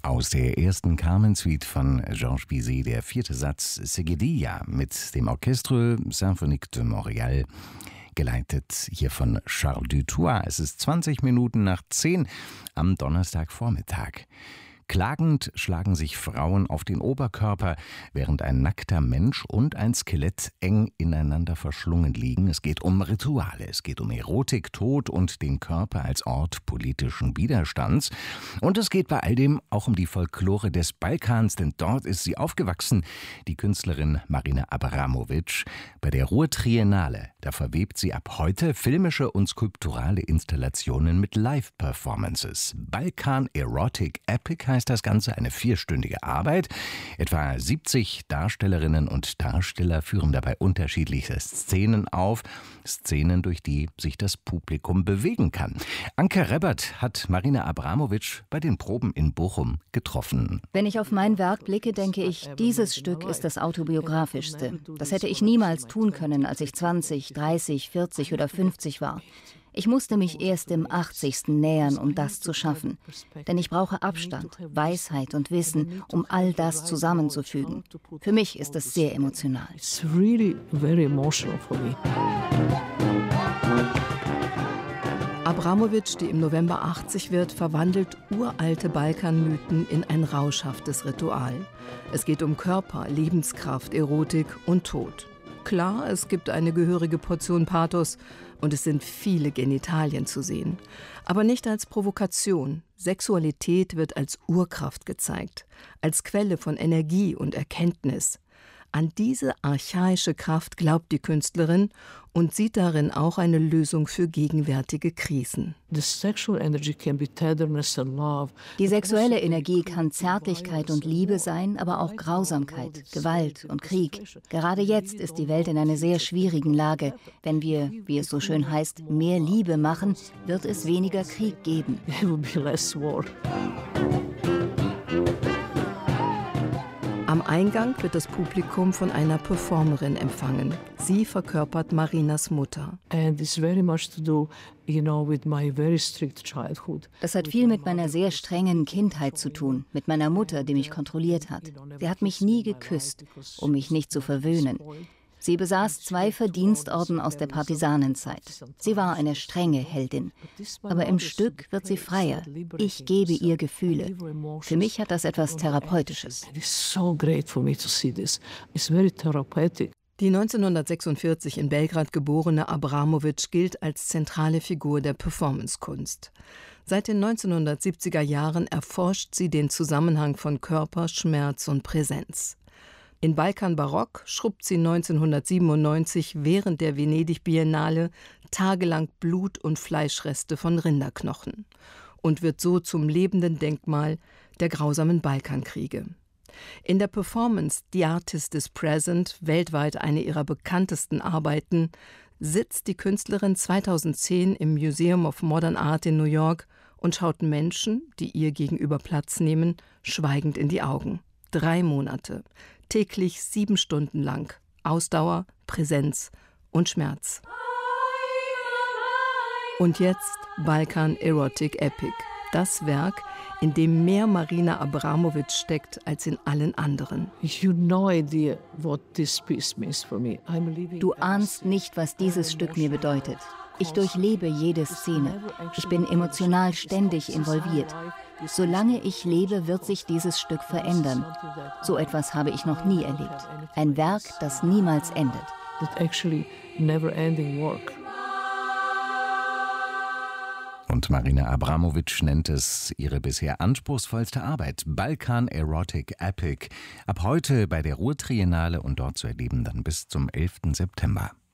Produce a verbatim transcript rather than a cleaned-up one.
Aus der ersten Carmen-Suite von Georges Bizet, der vierte Satz Seguidilla mit dem Orchestre Symphonique de Montréal, geleitet hier von Charles Dutoit. Es ist zwanzig Minuten nach zehn am Donnerstagvormittag. Klagend schlagen sich Frauen auf den Oberkörper, während ein nackter Mensch und ein Skelett eng ineinander verschlungen liegen. Es geht um Rituale, es geht um Erotik, Tod und den Körper als Ort politischen Widerstands. Und es geht bei all dem auch um die Folklore des Balkans, denn dort ist sie aufgewachsen, die Künstlerin Marina Abramovic. Bei der Ruhr-Triennale, da verwebt sie ab heute filmische und skulpturale Installationen mit Live-Performances. Balkan Erotic Epic heißt das Ganze, eine vierstündige Arbeit. Etwa siebzig Darstellerinnen und Darsteller führen dabei unterschiedliche Szenen auf, Szenen, durch die sich das Publikum bewegen kann. Anke Rebbert hat Marina Abramovic bei den Proben in Bochum getroffen. Wenn ich auf mein Werk blicke, denke ich, dieses Stück ist das autobiografischste. Das hätte ich niemals tun können, als ich zwanzig, dreißig, vierzig oder fünfzig war. Ich musste mich erst im achtzigsten nähern, um das zu schaffen. Denn ich brauche Abstand, Weisheit und Wissen, um all das zusammenzufügen. Für mich ist das sehr emotional. It's really very emotional for me. Abramovic, die im November achtzig wird, verwandelt uralte Balkanmythen in ein rauschhaftes Ritual. Es geht um Körper, Lebenskraft, Erotik und Tod. Klar, es gibt eine gehörige Portion Pathos und es sind viele Genitalien zu sehen. Aber nicht als Provokation. Sexualität wird als Urkraft gezeigt, als Quelle von Energie und Erkenntnis. An diese archaische Kraft glaubt die Künstlerin und sieht darin auch eine Lösung für gegenwärtige Krisen. The sexual energy can be tenderness and love. Die sexuelle Energie kann Zärtlichkeit und Liebe sein, aber auch Grausamkeit, Gewalt und Krieg. Gerade jetzt ist die Welt in einer sehr schwierigen Lage. Wenn wir, wie es so schön heißt, mehr Liebe machen, wird es weniger Krieg geben. There will be less war. Am Eingang wird das Publikum von einer Performerin empfangen. Sie verkörpert Marinas Mutter. And it's very much to do, you know, with my very strict childhood. Das hat viel mit meiner sehr strengen Kindheit zu tun, mit meiner Mutter, die mich kontrolliert hat. Sie hat mich nie geküsst, um mich nicht zu verwöhnen. Sie besaß zwei Verdienstorden aus der Partisanenzeit. Sie war eine strenge Heldin. Aber im Stück wird sie freier. Ich gebe ihr Gefühle. Für mich hat das etwas Therapeutisches. Die neunzehnhundertsechsundvierzig in Belgrad geborene Abramovic gilt als zentrale Figur der Performancekunst. Seit den neunzehnhundertsiebziger Jahren erforscht sie den Zusammenhang von Körper, Schmerz und Präsenz. In Balkan Barock schrubbt sie neunzehnhundertsiebenundneunzig während der Venedig-Biennale tagelang Blut- und Fleischreste von Rinderknochen und wird so zum lebenden Denkmal der grausamen Balkankriege. In der Performance The Artist is Present, weltweit eine ihrer bekanntesten Arbeiten, sitzt die Künstlerin zweitausendzehn im Museum of Modern Art in New York und schaut Menschen, die ihr gegenüber Platz nehmen, schweigend in die Augen. Drei Monate. Täglich sieben Stunden lang. Ausdauer, Präsenz und Schmerz. Und jetzt Balkan Erotic Epic. Das Werk, in dem mehr Marina Abramovic steckt als in allen anderen. Du ahnst nicht, was dieses Stück mir bedeutet. Ich durchlebe jede Szene. Ich bin emotional ständig involviert. Solange ich lebe, wird sich dieses Stück verändern. So etwas habe ich noch nie erlebt. Ein Werk, das niemals endet. Und Marina Abramovic nennt es ihre bisher anspruchsvollste Arbeit, Balkan Erotic Epic. Ab heute bei der Ruhr-Triennale und dort zu erleben dann bis zum elften September.